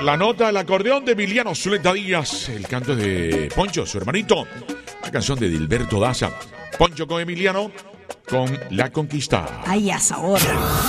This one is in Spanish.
la nota del acordeón de Emiliano Zuleta Díaz, el canto de Poncho, su hermanito, la canción de Dilberto Daza. Poncho con Emiliano, con La Conquista. Ay, a sabor.